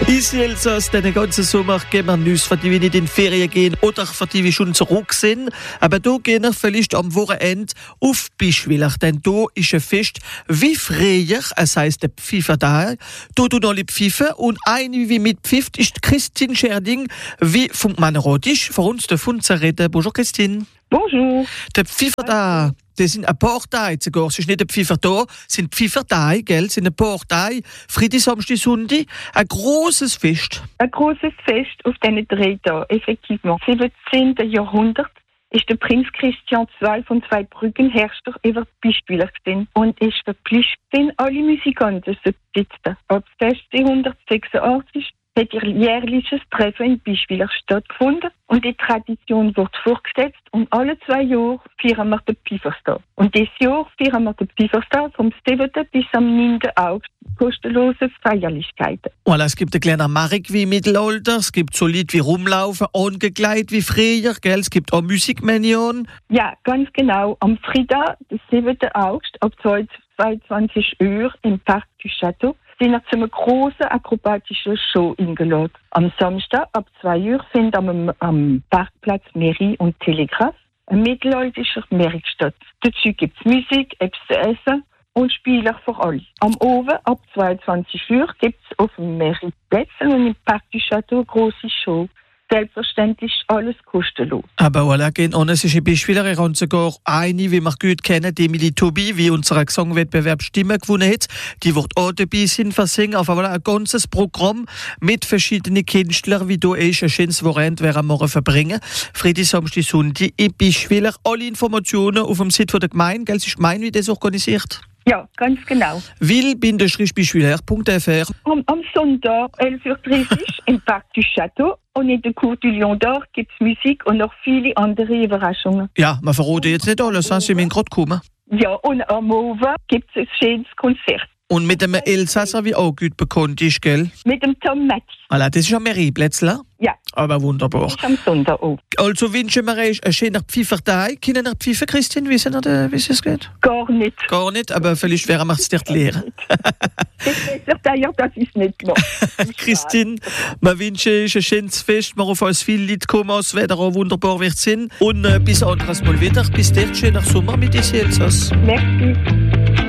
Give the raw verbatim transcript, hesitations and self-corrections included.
Ist Elsass den ganzen Sommer gehen wir uns, für die wir nicht in die Ferien gehen oder für die wir schon zurück sind. Aber da gehen wir vielleicht am Wochenende auf Bischwiller, denn da ist ein Fest wie früher, es heisst der Pfiffertag. Da tun alle pfiffen und eine wie mit pfifft ist Christine Scherding, wie vom Mannrodisch. Für uns der Funzer reden. Bonjour Christine. Bonjour. Der Pfiffertag, das sind ein paar Tage sogar. Es ist nicht der Pfiffertag, es sind Pfiffertage, gell? Es sind ein paar Tage. Freitag, Samstag, Sonntag. Ein grosses Fest. Ein grosses Fest auf diesen drei Tagen, effektivement. Im siebzehnten. Jahrhundert ist der Prinz Christian der Zweite von Zweibrücken Herrscher über die Bischwiller gewesen und ist verpflichtet gewesen, alle Musikanten zu besitzen. Ab sechzehnhundertsechsundachtzig hat ihr jährliches Treffen in Bischwiller stattgefunden und die Tradition wird fortgesetzt und alle zwei Jahre feiern wir den Pfifferstag. Und dieses Jahr feiern wir den Pfifferstag vom siebten bis am neunten August. Kostenlose Feierlichkeiten. Voilà, es gibt einen kleinen Markt wie im Mittelalter, es gibt so Lied wie Rumlaufen, angekleidet wie früher, gell? Es gibt auch Musikmanion. Ja, ganz genau. Am Freitag, den siebten August, ab zweiundzwanzig Uhr im Parc du Château, sind wir zu einer grossen akrobatischen Show eingeladen. Am Samstag, ab zwei Uhr, sind am, am Parkplatz Mairie und Telegraph ein mittelalterlicher Markt statt. Dazu gibt es Musik, etwas zu essen und Spieler für alle. Am Abend, ab zweiundzwanzig Uhr, gibt es auf dem Meritplatz und im Parc du Château eine grosse Show. Selbstverständlich ist alles kostenlos. Aber voilà, gehen ohne es ist in Bischwiller und sogar eine, wie wir gut kennen, die Emilie Tobi, wie unser Gesangwettbewerb Stimme gewonnen hat. Die wird auch dabei sein, versingen. Auf voilà, ein ganzes Programm mit verschiedenen Künstlern, wie du ist ein schönes Wochenende werden wir verbringen. Freitag, Samstag, Sonntag in Bischwiller. Alle Informationen auf dem Site der Gemeinde. Gell, es ist die Gemeinde, wie das organisiert? Ja, ganz genau. will-bischwiller punkt f r Am, am Sonntag, elf Uhr dreißig, im Parc du Château und in der Cour du Lion d'Or gibt es Musik und noch viele andere Überraschungen. Ja, man verrate jetzt nicht alles, sie müssen gerade kommen. Ja, und am Abend gibt es ein schönes Konzert. Und mit dem Elsasser, wie auch gut bekannt ist, gell? Mit dem Tom Matti. Voilà, das ist am Merieplätzl. Ja. Aber wunderbar. Das ist am Sonntag auch. Also wünschen wir euch einen schönen Pfiffertag. Können ihr pfiffen, Christine? Wissen ihr, wie es geht? Gar nicht. Gar nicht, aber vielleicht werden wir es dir lehren. Das weiß ja, dass ich es nicht mache. Christine, wir wünschen euch ein schönes Fest. Wir hoffen, dass viele Leute kommen, das Wetter auch wunderbar wird sein. Und äh, bis anderes Mal wieder. Bis dahin, schöner Sommer mit uns Elsass. Merci.